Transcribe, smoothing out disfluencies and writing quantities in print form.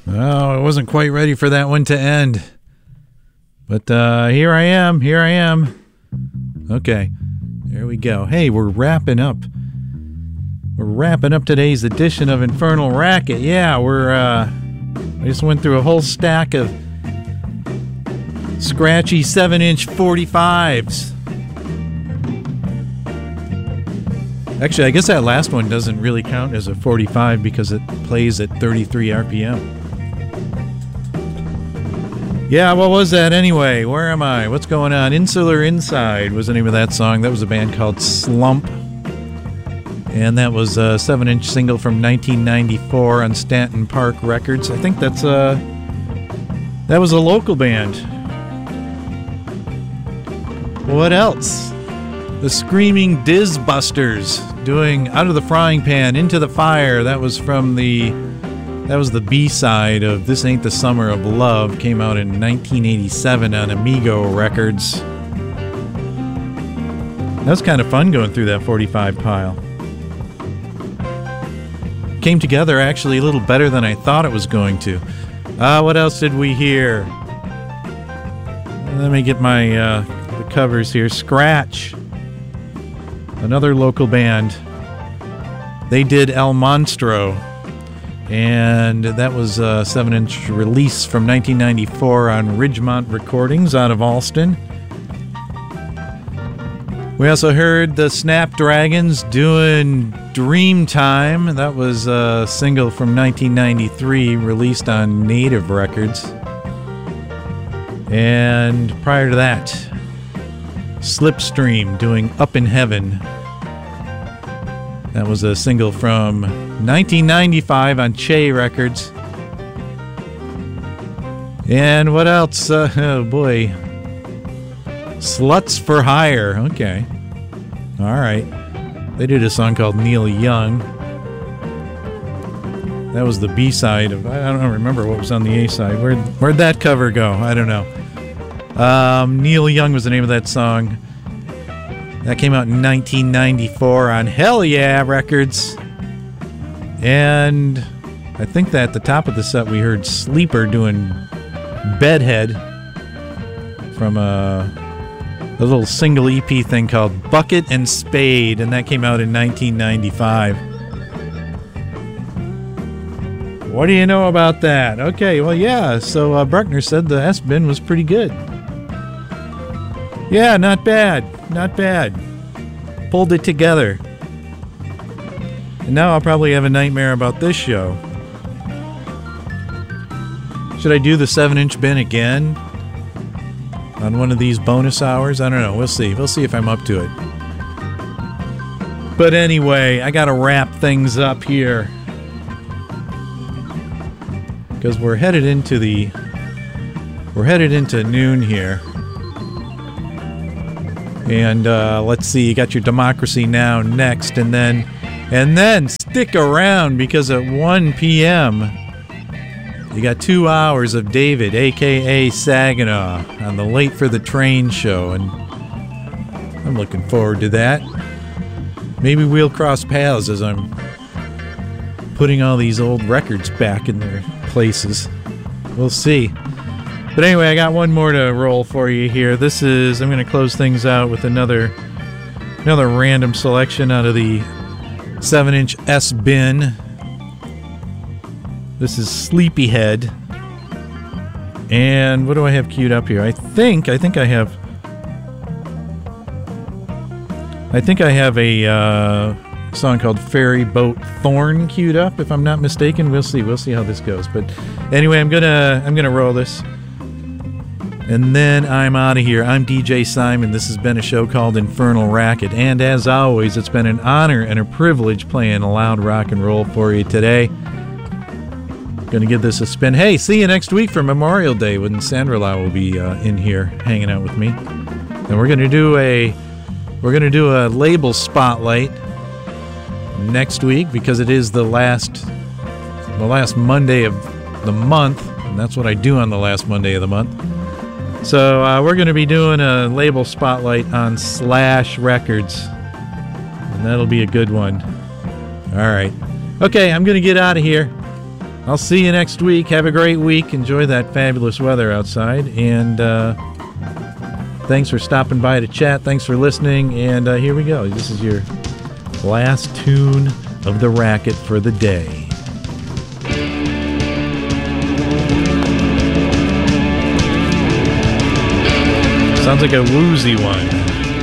Oh, I wasn't quite ready for that one to end. But here I am. Okay, there we go. Hey, we're wrapping up. We're wrapping up today's edition of Infernal Racket. Yeah, I just went through a whole stack of scratchy 7-inch 45s. Actually, I guess that last one doesn't really count as a 45 because it plays at 33 RPM. Yeah, what was that anyway? Where am I? What's going on? Insular Inside was the name of that song. That was a band called Slump. And that was a 7-inch single from 1994 on Stanton Park Records. I think that was a local band. What else? The Screaming Dizbusters doing Out of the Frying Pan, Into the Fire. That was the B-side of This Ain't the Summer of Love. Came out in 1987 on Amigo Records. That was kind of fun going through that 45 pile. Came together actually a little better than I thought it was going to. What else did we hear? Let me get my the covers here. Scratch, another local band. They did El Monstro, and that was a 7-inch release from 1994 on Ridgemont Recordings out of Alston. We also heard the Snapdragons doing Dreamtime. That was a single from 1993 released on Native Records. And prior to that, Slipstream doing Up in Heaven. That was a single from 1995 on Che Records. And what else? Oh boy. Sluts for Hire. Okay. All right. They did a song called Neil Young. That was the B-side of... I don't remember what was on the A-side. Where'd that cover go? I don't know. Neil Young was the name of that song. That came out in 1994 on Hell Yeah Records. And I think that at the top of the set we heard Sleeper doing Bedhead from a little single EP thing called Bucket and Spade, and that came out in 1995. What do you know about that? Okay, well, yeah, so Bruckner said the S-Bin was pretty good. Yeah, not bad. Pulled it together. And now I'll probably have a nightmare about this show. Should I do the 7-inch bin again on one of these bonus hours? I don't know. We'll see. We'll see if I'm up to it. But anyway, I got to wrap things up here because we're headed into noon here. And let's see, you got your Democracy Now! Next, and then stick around because at 1 p.m. you got 2 hours of David, a.k.a. Saginaw, on the Late for the Train show, and I'm looking forward to that. Maybe we'll cross paths as I'm putting all these old records back in their places. We'll see. But anyway, I got one more to roll for you here. I'm going to close things out with another random selection out of the 7-inch S-Bin. This is Sleepyhead. And what do I have queued up here? I think I have a song called Ferry Boat Thorn queued up, if I'm not mistaken. We'll see how this goes. But anyway, I'm gonna roll this. And then I'm out of here. I'm DJ Simon. This has been a show called Infernal Racket. And as always, it's been an honor and a privilege playing loud rock and roll for you today. Going to give this a spin. Hey, see you next week for Memorial Day when Sandra Lau will be in here hanging out with me. And we're going to do a label spotlight next week because it is the last Monday of the month. And that's what I do on the last Monday of the month. So we're going to be doing a label spotlight on Slash Records, and that'll be a good one. All right. Okay, I'm going to get out of here. I'll see you next week. Have a great week. Enjoy that fabulous weather outside. And thanks for stopping by to chat. Thanks for listening. And here we go. This is your last tune of the racket for the day. Sounds like a woozy one.